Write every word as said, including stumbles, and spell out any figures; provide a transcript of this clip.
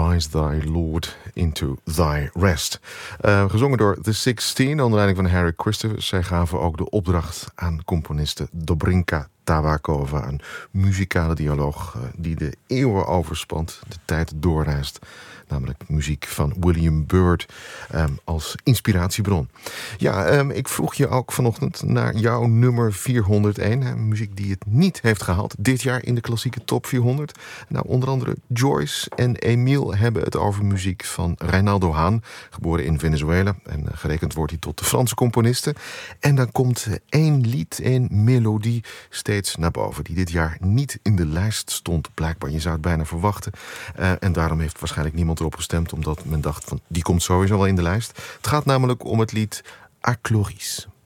Rise Thy Lord into Thy Rest. Uh, gezongen door The Sixteen, onder leiding van Harry Christopher. Zij gaven ook de opdracht aan componiste Dobrinka Tawakova. Een muzikale dialoog uh, die de eeuwen overspant, de tijd doorreist. Namelijk muziek van William Byrd um, als inspiratiebron. Ja, um, ik vroeg je ook vanochtend naar jouw nummer vierhonderdéén. Hè, muziek die het niet heeft gehaald dit jaar in de klassieke top vierhonderd. Nou, onder andere Joyce en Emile hebben het over muziek van Reinaldo Hahn. Geboren in Venezuela en uh, gerekend wordt hij tot de Franse componisten. En dan komt uh, één lied, één melodie steeds naar boven. Die dit jaar niet in de lijst stond, blijkbaar. Je zou het bijna verwachten. Uh, en daarom heeft waarschijnlijk niemand erop gestemd, omdat men dacht van die komt sowieso wel in de lijst. Het gaat namelijk om het lied A Chloris.